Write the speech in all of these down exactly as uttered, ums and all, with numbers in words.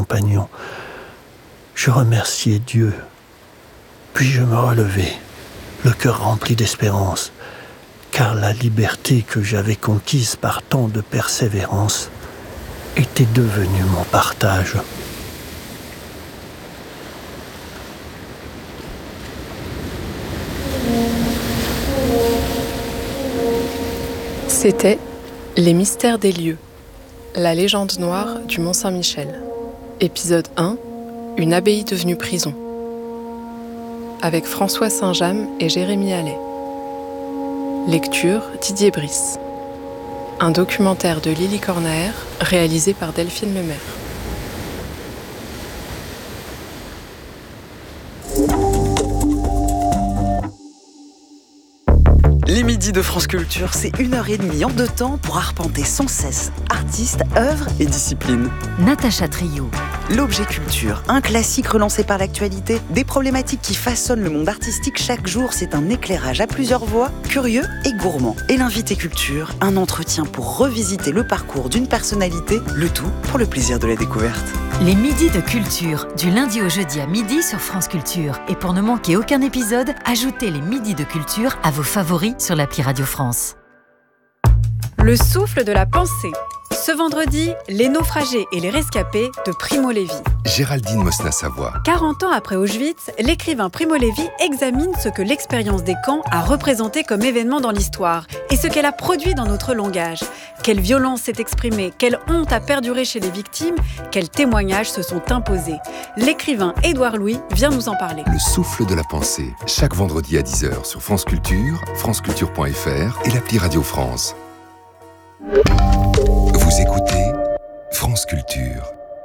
compagnons. Je remerciai Dieu, puis je me relevai, le cœur rempli d'espérance, car la liberté que j'avais conquise par tant de persévérance était devenue mon partage. C'était Les mystères des lieux, la légende noire du Mont-Saint-Michel. Épisode un, une abbaye devenue prison. Avec François Saint-James et Jérémy Allais. Lecture Didier Brice. Un documentaire de Lily Cornaer réalisé par Delphine Lemaire. Les midis de France Culture, c'est une heure et demie en deux temps pour arpenter sans cesse artistes, œuvres et disciplines. Natacha Trio. L'objet culture, un classique relancé par l'actualité, des problématiques qui façonnent le monde artistique chaque jour, c'est un éclairage à plusieurs voix, curieux et gourmand. Et l'invité culture, un entretien pour revisiter le parcours d'une personnalité, le tout pour le plaisir de la découverte. Les midis de culture, du lundi au jeudi à midi sur France Culture. Et pour ne manquer aucun épisode, ajoutez les midis de culture à vos favoris sur l'appli Radio France. Le souffle de la pensée. Ce vendredi, Les naufragés et les rescapés de Primo Levi. Géraldine Mosna-Savoie. quarante ans après Auschwitz, l'écrivain Primo Levi examine ce que l'expérience des camps a représenté comme événement dans l'histoire et ce qu'elle a produit dans notre langage. Quelle violence s'est exprimée, quelle honte a perduré chez les victimes, quels témoignages se sont imposés. L'écrivain Édouard Louis vient nous en parler. Le souffle de la pensée, chaque vendredi à dix heures sur France Culture, franceculture point f r et l'appli Radio France. Vous écoutez France Culture.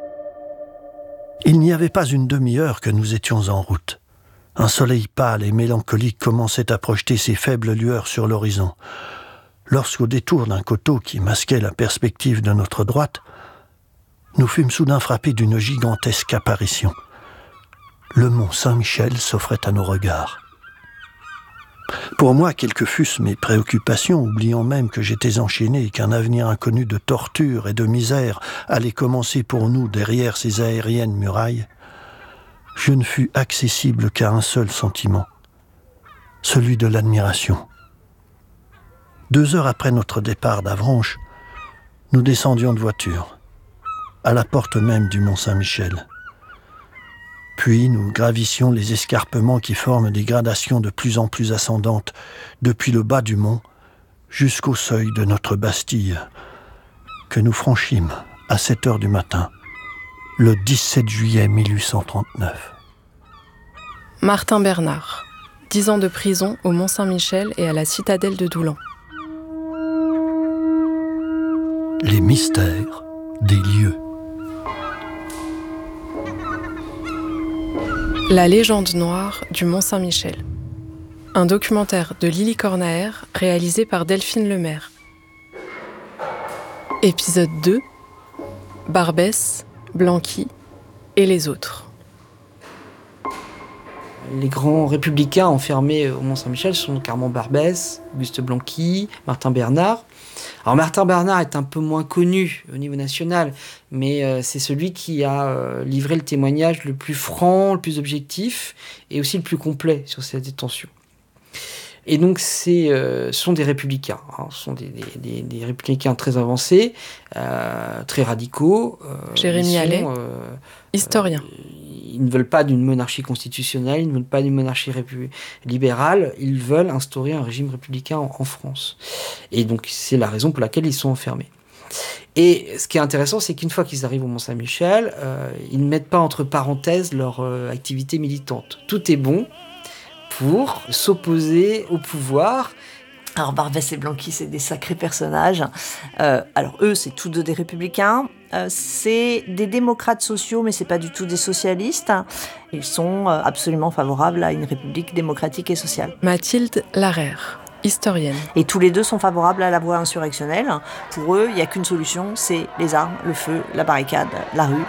Il n'y avait pas une demi-heure que nous étions en route. Un soleil pâle et mélancolique commençait à projeter ses faibles lueurs sur l'horizon. Lorsqu'au détour d'un coteau qui masquait la perspective de notre droite, nous fûmes soudain frappés d'une gigantesque apparition. Le mont Saint-Michel s'offrait à nos regards. Pour moi, quelles que fussent mes préoccupations, oubliant même que j'étais enchaîné et qu'un avenir inconnu de torture et de misère allait commencer pour nous derrière ces aériennes murailles, je ne fus accessible qu'à un seul sentiment, celui de l'admiration. Deux heures après notre départ d'Avranches, nous descendions de voiture, à la porte même du mont Saint-Michel. Puis nous gravissions les escarpements qui forment des gradations de plus en plus ascendantes depuis le bas du mont jusqu'au seuil de notre Bastille, que nous franchîmes à sept heures du matin, le dix-sept juillet mille huit cent trente-neuf. Martin Bernard, dix ans de prison au Mont-Saint-Michel et à la citadelle de Doulan. Les mystères des lieux. La légende noire du Mont-Saint-Michel. Un documentaire de Lily Cornaer réalisé par Delphine Lemaire. Épisode deux. Barbès, Blanqui et les autres. Les grands républicains enfermés au Mont-Saint-Michel sont Armand Barbès, Auguste Blanqui, Martin Bernard. Alors Martin Bernard est un peu moins connu au niveau national, mais euh, c'est celui qui a euh, livré le témoignage le plus franc, le plus objectif et aussi le plus complet sur cette détention. Et donc c'est, euh, ce sont des républicains, hein, ce sont des, des, des, des républicains très avancés, euh, très radicaux. Euh, Jérémy Allais, euh, historien. Euh, ils ne veulent pas d'une monarchie constitutionnelle, ils ne veulent pas d'une monarchie répu- libérale, ils veulent instaurer un régime républicain en, en France. Et donc c'est la raison pour laquelle ils sont enfermés. Et ce qui est intéressant, c'est qu'une fois qu'ils arrivent au Mont-Saint-Michel, euh, ils ne mettent pas entre parenthèses leur euh, activité militante. Tout est bon pour s'opposer au pouvoir. Alors Barbès et Blanqui, c'est des sacrés personnages. Euh, alors eux, c'est tous deux des républicains. Euh, c'est des démocrates sociaux, mais c'est pas du tout des socialistes. Ils sont euh, absolument favorables à une république démocratique et sociale. Mathilde Larère, historienne. Et tous les deux sont favorables à la voie insurrectionnelle. Pour eux, il n'y a qu'une solution, c'est les armes, le feu, la barricade, la rue.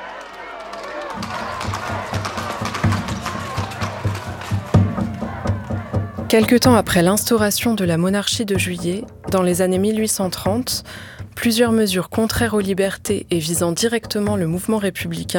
Quelque temps après l'instauration de la monarchie de Juillet, dans les années mille huit cent trente, plusieurs mesures contraires aux libertés et visant directement le mouvement républicain